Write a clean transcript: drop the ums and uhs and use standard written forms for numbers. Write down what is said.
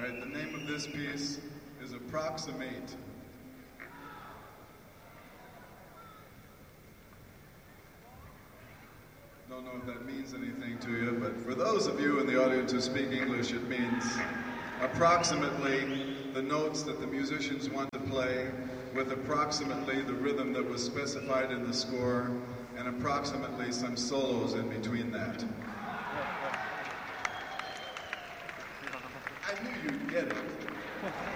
right, the name of this piece is Approximate. Don't know if that means anything to you, but for those of you in the audience who speak English, it means approximately the notes that the musicians want to play with approximately the rhythm that was specified in the score and approximately some solos in between that. I knew you'd get it.